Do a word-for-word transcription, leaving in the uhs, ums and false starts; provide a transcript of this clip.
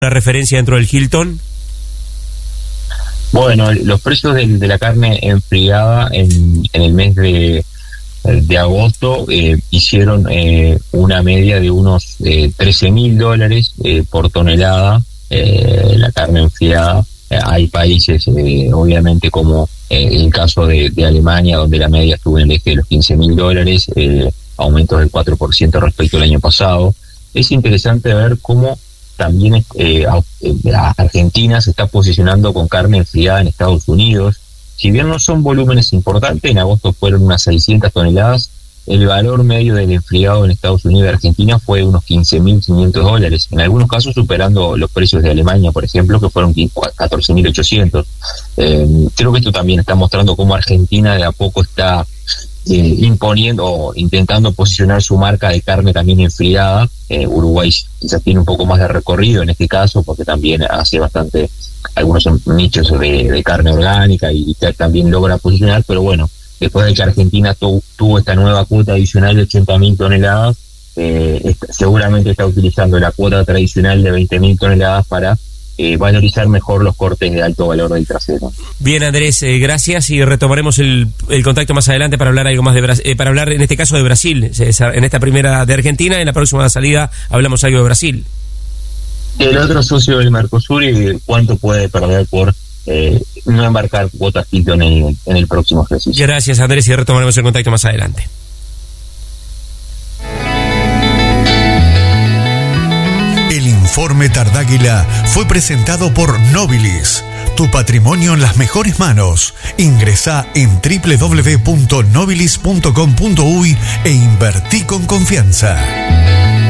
una referencia dentro del Hilton? Bueno, los precios de, de la carne enfriada en, en el mes de, de agosto eh, hicieron eh, una media de unos eh, trece mil dólares eh, por tonelada. Eh, la carne enfriada. Eh, hay países, eh, obviamente, como eh, el caso de, de Alemania, donde la media estuvo en el eje de los quince mil dólares, eh, aumentos del cuatro por ciento respecto al año pasado. Es interesante ver cómo también eh, Argentina se está posicionando con carne enfriada en Estados Unidos. Si bien no son volúmenes importantes, en agosto fueron unas seiscientas toneladas, el valor medio del enfriado en Estados Unidos y Argentina fue unos quince mil quinientos dólares, en algunos casos superando los precios de Alemania, por ejemplo, que fueron catorce mil ochocientos. Eh, creo que esto también está mostrando cómo Argentina de a poco está Eh, imponiendo o intentando posicionar su marca de carne también enfriada. eh, Uruguay quizás tiene un poco más de recorrido en este caso, porque también hace bastante algunos nichos de, de carne orgánica y, y también logra posicionar, pero bueno, después de que Argentina tu, tuvo esta nueva cuota adicional de ochenta mil toneladas, eh, está, seguramente está utilizando la cuota tradicional de veinte mil toneladas para Eh, valorizar mejor los cortes de alto valor del trasero. Bien, Andrés, eh, gracias, y retomaremos el, el contacto más adelante para hablar algo más de Brasil, eh, para hablar en este caso de Brasil, en esta primera de Argentina, en la próxima salida hablamos algo de Brasil. El otro socio del Mercosur y cuánto puede perder por eh, no embarcar cuotas Hilton en el, en el próximo ejercicio. Gracias, Andrés, y retomaremos el contacto más adelante. Informe Tardáguila fue presentado por Nobilis. Tu patrimonio en las mejores manos. Ingresá en doble u doble u doble u punto nobilis punto com punto uy e invertí con confianza.